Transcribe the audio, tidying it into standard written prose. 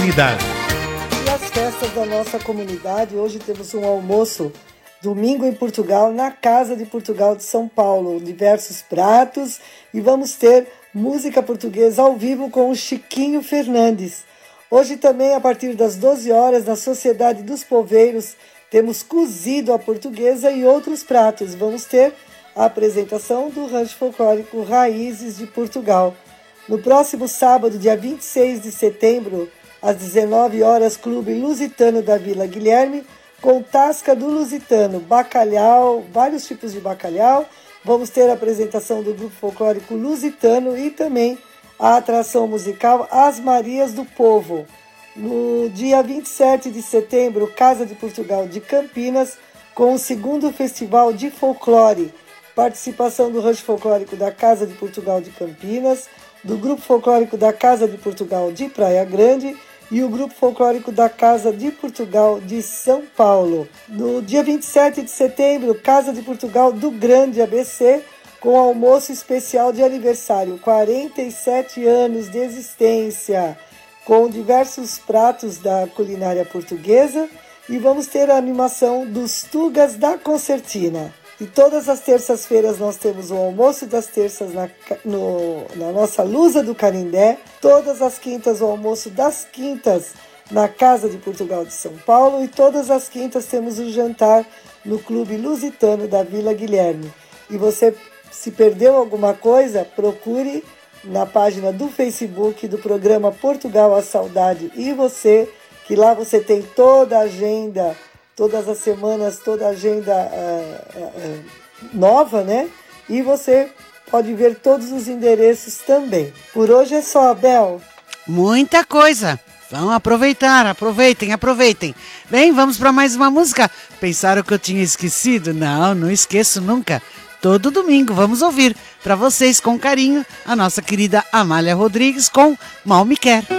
querida. E as festas da nossa comunidade, hoje temos um almoço domingo em Portugal, na Casa de Portugal de São Paulo, diversos pratos e vamos ter música portuguesa ao vivo com o Chiquinho Fernandes. Hoje também, a partir das 12 horas, na Sociedade dos Poveiros, temos cozido à portuguesa e outros pratos. Vamos ter a apresentação do rancho folclórico Raízes de Portugal. No próximo sábado, dia 26 de setembro, às 19 horas, Clube Lusitano da Vila Guilherme, com Tasca do Lusitano, bacalhau, vários tipos de bacalhau. Vamos ter a apresentação do grupo folclórico Lusitano e também a atração musical As Marias do Povo. No dia 27 de setembro, Casa de Portugal de Campinas, com o segundo Festival de Folclore. Participação do Rancho Folclórico da Casa de Portugal de Campinas, do Grupo Folclórico da Casa de Portugal de Praia Grande e o Grupo Folclórico da Casa de Portugal de São Paulo. No dia 27 de setembro, Casa de Portugal do Grande ABC, com almoço especial de aniversário, 47 anos de existência, com diversos pratos da culinária portuguesa, e vamos ter a animação dos Tugas da Concertina. E todas as terças-feiras nós temos o almoço das terças na nossa Lusa do Canindé. Todas as quintas o almoço das quintas na Casa de Portugal de São Paulo. E todas as quintas temos o jantar no Clube Lusitano da Vila Guilherme. E você, se perdeu alguma coisa, procure na página do Facebook do programa Portugal a Saudade e Você, que lá você tem toda a agenda, todas as semanas, toda a agenda nova, né? E você pode ver todos os endereços também. Por hoje é só, Bel. Muita coisa. Vão aproveitar, aproveitem. Bem, vamos para mais uma música. Pensaram que eu tinha esquecido? Não, não esqueço nunca. Todo domingo vamos ouvir para vocês com carinho a nossa querida Amália Rodrigues com Mal Me Quer.